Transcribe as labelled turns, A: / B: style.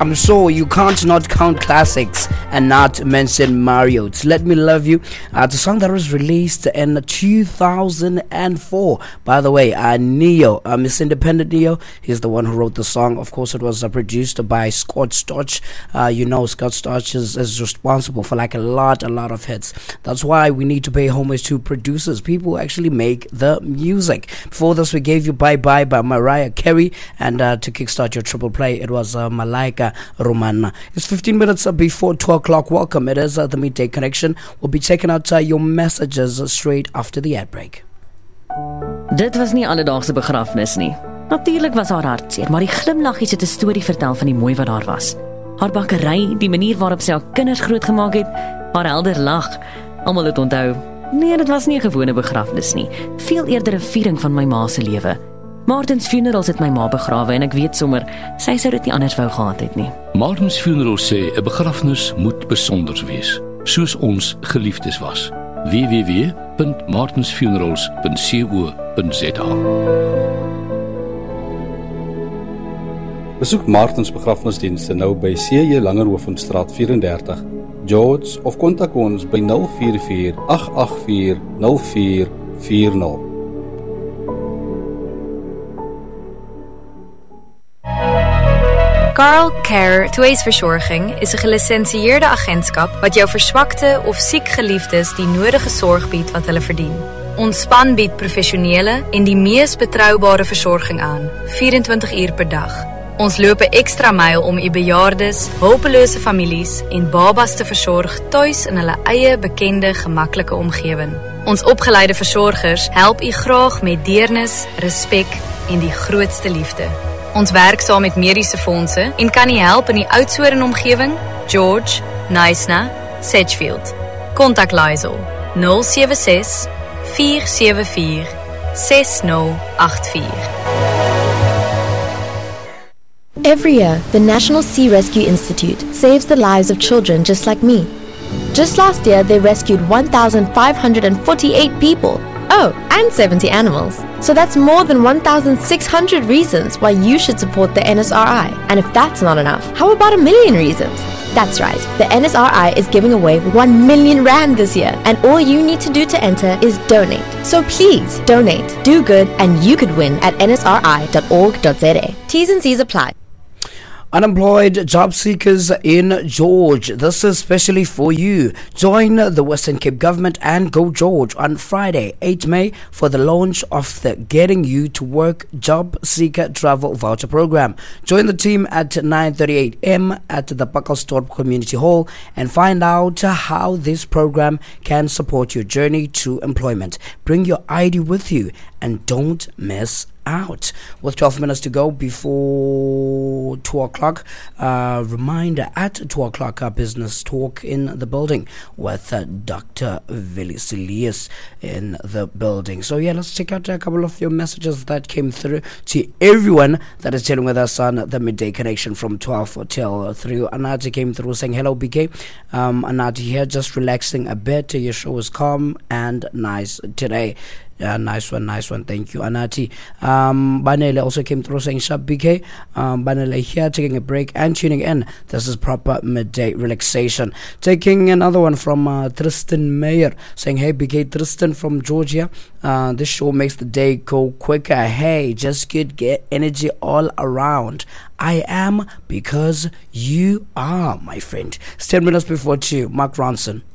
A: I'm sure you can't not count classics and not mention Mario. It's Let Me Love You. It's a song that was released in 2004. By the way, Neo, Miss Independent Neo, he's the one who wrote the song. Of course, it was produced by Scott Storch. Scott Storch is responsible for like a lot of hits. That's why we need to pay homage to producers, people who actually make the music. Before this, we gave you Bye Bye by Mariah Carey, and to kickstart your triple play, it was Malaika Romana. It's 15 minutes before 2 o'clock. Welcome. It is the Midday Connection. We'll be checking out your messages straight after the ad break.
B: Dit was nie alledaagse begrafnis nie. Natuurlik was haar hartseer, maar die glimlaggies het 'n storie vertel van die mooi wat daar was. Haar bakkery, die manier waarop sy haar kinders grootgemaak het, haar helder lag. Almal het onthou. Nee, dit was nie 'n gewone begrafnis nie. Veel eerder 'n viering van my ma se lewe. Martin's Funerals het my ma begrawe en ek weet sommer, sy sou dit nie anders wou gehad het nie.
C: Martin's Funerals sê 'n begrafnis moet besonder wees, soos ons geliefdes was. www.martinsfunerals.co.za.
D: Besoek Martins begrafnisdienste nou by C.J. Langerhovenstraat 34, George, of kontak ons by 044 884 0440.
E: Carl Care Tweesverzorging is 'n gelisensieerde agentskap wat jou verswakte of siek geliefdes die nodige sorg bied wat hulle verdien. Ons span bied professionele en die mees betroubare versorging aan, 24 uur per dag. Ons loop 'n ekstra myl om u bejaardes, hulpelose families en babas te versorg tuis in hulle eie bekende, gemaklike omgewing. Ons opgeleide versorgers help u graag met deernis, respek en die grootste liefde. Ons werk saam met mediese fondse en kan u help in die Oudtshoorn omgewing, George, Knysna, Sedgefield. Kontak Lysel 076 474 6084.
F: Every year, the National Sea Rescue Institute saves the lives of children just like me. Just last year, they rescued 1,548 people. Oh, and 70 animals. So that's more than 1,600 reasons why you should support the NSRI. And if that's not enough, how about 1,000,000 reasons? That's right, the NSRI is giving away 1 million rand this year, and all you need to do to enter is donate. So please, donate, do good, and you could win at nsri.org.za. T's and C's apply.
A: Unemployed job seekers in George, this is especially for you. Join the Western Cape Government and Go George on Friday, 8 May, for the launch of the Getting You to Work Job Seeker Travel Voucher Program. Join the team at 9:38 a.m. at the Buckelstorp Community Hall and find out how this program can support your journey to employment. Bring your ID with you and don't miss out. With 12 minutes to go before 2 o'clock, reminder at 2 o'clock, our business talk in the building with Dr. Velisilius in the building. So yeah, let's check out a couple of your messages that came through to everyone that is chilling with us on the Midday Connection from 12 till 3. Anati came through saying, hello BK, Anati here, just relaxing a bit. Your show is calm and nice today. Yeah, nice one. Thank you, Anati. Banele also came through saying, Shab BK. Banele here, taking a break and tuning in. This is proper midday relaxation. Taking another one from Tristan Mayer saying, hey BK, Tristan from Georgia. This show makes the day go quicker. Hey, just get energy all around. I am because you are, my friend. It's 10 minutes before 2. Mark Ronson.